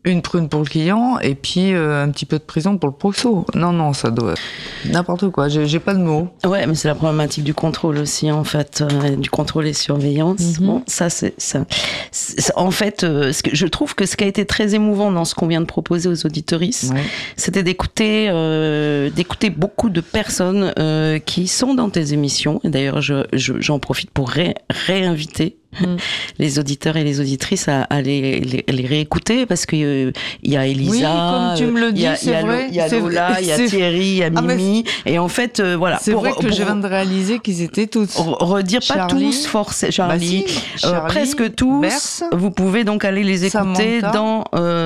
Une prune pour le client et puis un petit peu de prison pour le proxo. Non, ça doit... N'importe quoi, j'ai pas de mots. Ouais, mais c'est la problématique du contrôle aussi, en fait, du contrôle et surveillance. Mm-hmm. Bon, ça, c'est ça. En fait, je trouve que ce qui a été très émouvant dans ce qu'on vient de proposer aux auditeuristes, c'était d'écouter beaucoup de personnes qui sont dans tes émissions. Et d'ailleurs, j'en profite pour réinviter les auditeurs et les auditrices à les réécouter parce que il y a Elisa, oui, comme tu me le dis, c'est vrai. Il y a Lola, il y a Thierry, il y a Mimi, et en fait, voilà. C'est vrai que je viens de réaliser qu'ils étaient tous. Redire Charlie, pas tous, forcément. Charlie, Charlie, presque tous. Berce, vous pouvez donc aller les écouter dans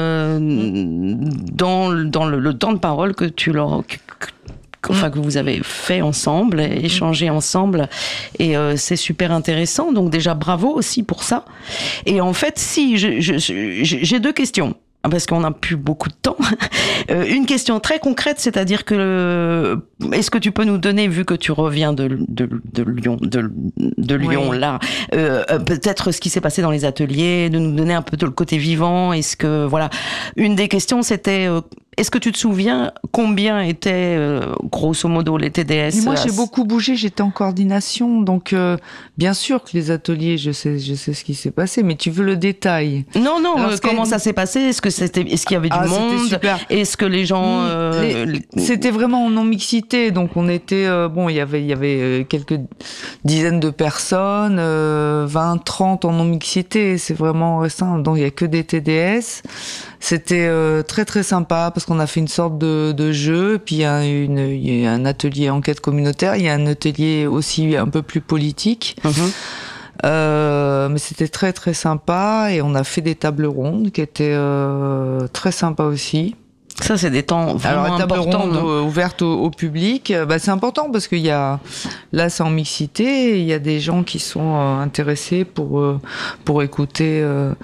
le temps de parole que tu leur que vous avez fait ensemble, échangé ensemble, et c'est super intéressant. Donc déjà bravo aussi pour ça. Et en fait, si j'ai deux questions. Parce qu'on n'a plus beaucoup de temps. Une question très concrète, c'est-à-dire que est-ce que tu peux nous donner, vu que tu reviens de Lyon, Lyon là, peut-être ce qui s'est passé dans les ateliers, de nous donner un peu le côté vivant. Est-ce que voilà, une des questions c'était est-ce que tu te souviens combien étaient grosso modo les TDS? Et moi j'ai beaucoup bougé, j'étais en coordination, donc bien sûr que les ateliers, je sais ce qui s'est passé, mais tu veux le détail? Non, comment ça s'est passé? Est-ce qu'il y avait du monde? Est-ce que les gens C'était vraiment en non-mixité, donc on était il y avait quelques dizaines de personnes, 20-30 en non-mixité, c'est vraiment récent, donc il y a que des TDS. C'était très très sympa parce qu'on a fait une sorte de jeu, puis il y a un atelier enquête communautaire, il y a un atelier aussi un peu plus politique. Mais c'était très très sympa et on a fait des tables rondes qui étaient très sympas aussi. Ça, c'est des temps vraiment importants. Alors, la table ronde ouverte au public, c'est important parce qu'il y a, là, c'est en mixité, il y a des gens qui sont intéressés pour écouter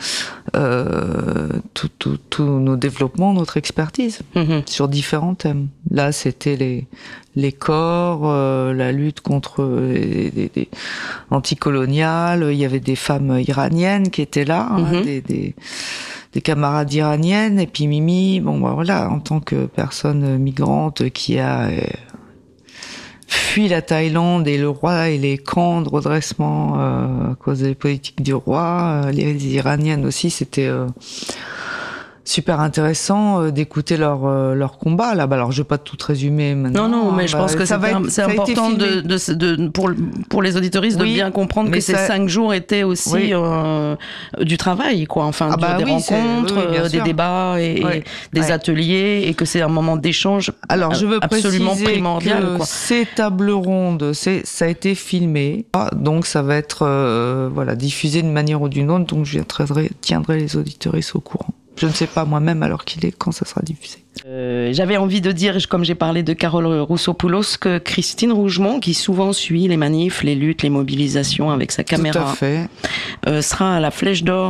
tous nos développements, notre expertise sur différents thèmes. Là, c'était les corps, la lutte contre les anticoloniales. Il y avait des femmes iraniennes qui étaient là, des camarades iraniennes, et puis Mimi, voilà, en tant que personne migrante qui a fui la Thaïlande et le roi et les camps de redressement à cause des politiques du roi, les iraniennes aussi, c'était super intéressant d'écouter leur combat là. Alors je vais pas tout résumer maintenant. Non, mais je pense que c'est important pour les auditeuristes de bien comprendre que ces 5 jours étaient aussi du travail, quoi. Enfin, des rencontres, des débats et des ateliers, et que c'est un moment d'échange. Alors je veux absolument primordial. Que ces tables rondes, ça a été filmé, donc ça va être diffusé d'une manière ou d'une autre. Donc je tiendrai les auditeuristes au courant. Je ne sais pas moi-même à l'heure qu'il est, quand ça sera diffusé. J'avais envie de dire, comme j'ai parlé de Carole Roussopoulos, que Christine Rougemont, qui souvent suit les manifs, les luttes, les mobilisations avec sa caméra, tout à fait. Sera à la Flèche d'Or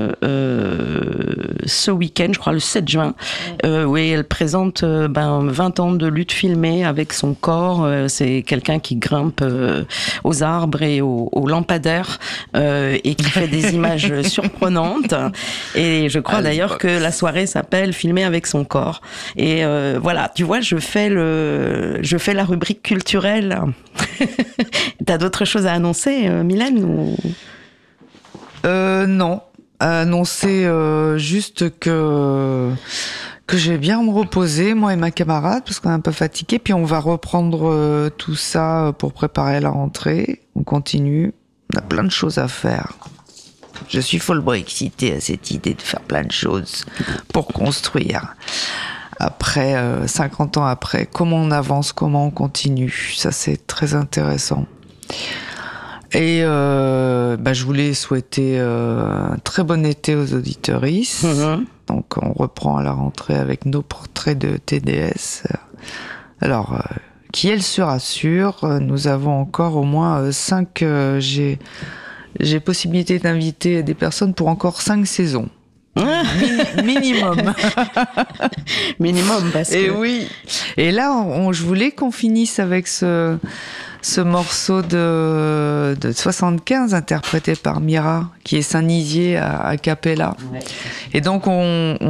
ce week-end, je crois le 7 juin, où elle présente 20 ans de lutte filmée avec son corps. C'est quelqu'un qui grimpe aux arbres et aux lampadaires et qui fait des images surprenantes. Et je crois d'ailleurs que la soirée s'appelle Filmer avec son corps. Et voilà, tu vois, je fais la rubrique culturelle. T'as d'autres choses à annoncer, Mylène, ou... Non, annoncer juste que je vais bien me reposer, moi et ma camarade, parce qu'on est un peu fatigués, puis on va reprendre tout ça pour préparer la rentrée. On continue, on a plein de choses à faire. Je suis follement excitée à cette idée de faire plein de choses pour construire. Après, 50 ans après, comment on avance, comment on continue, ça c'est très intéressant. Et je voulais souhaiter un très bon été aux auditeuristes. Donc on reprend à la rentrée avec nos portraits de TDS. Alors, qui elle se rassure, nous avons encore au moins 5... J'ai possibilité d'inviter des personnes pour encore 5 saisons. Minimum. Minimum, parce que... Et oui. Et là, je voulais qu'on finisse avec ce morceau de 75 interprété par Mira, qui est Saint-Nizier à cappella. Ouais. Et donc, on